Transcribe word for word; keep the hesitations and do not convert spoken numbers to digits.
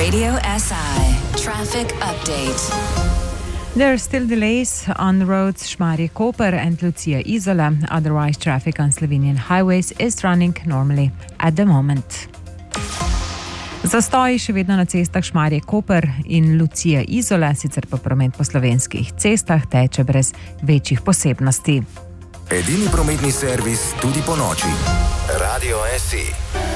Radio S I traffic update. There are still delays on the roads Šmarje-Koper and Lucija-Izola. Otherwise, traffic on Slovenian highways is running normally at the moment. Zastoji še vedno na cestah Šmarje-Koper in Lucija-Izola, sicer pa promet po slovenskih cestah teče brez večjih posebnosti. Edini prometni servis tudi po noči. Radio S I.